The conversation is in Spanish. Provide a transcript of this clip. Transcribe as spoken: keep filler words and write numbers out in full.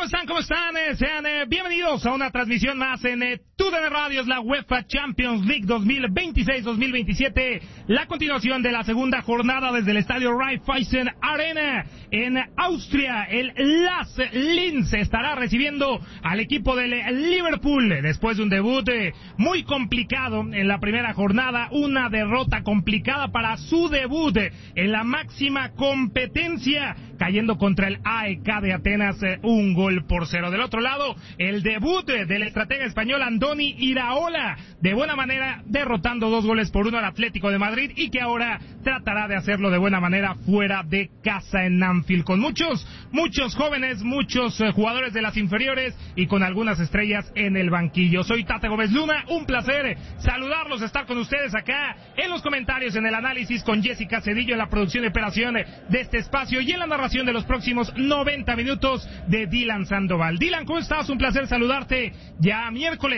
están? ¿Cómo están? Eh, sean eh, bienvenidos a una transmisión más en eh, T U D N Radio, es la UEFA Champions League dos mil veintiséis dos mil veintisiete, la continuación de la segunda jornada desde el estadio Raiffeisen Arena en Austria. El Las Linz estará recibiendo al equipo del Liverpool después de un debut eh, muy complicado en la primera jornada, una derrota complicada para su debut eh, en la máxima competencia, cayendo contra el A E K de Atenas eh, un gol por cero. Del otro lado, el debut eh, del estratega español Andoni Iraola, de buena manera derrotando dos goles por uno al Atlético de Madrid, y que ahora tratará de hacerlo de buena manera fuera de casa en Anfield, con muchos, muchos jóvenes, muchos eh, jugadores de las inferiores y con algunas estrellas en el banquillo. Soy Tate Gómez Luna, un placer saludarlos, estar con ustedes acá en los comentarios, en el análisis con Jessica Cedillo, en la producción y operación de este espacio y en la narración de los próximos noventa minutos de Dylan Sandoval. Dylan, ¿cómo estás? Un placer saludarte ya miércoles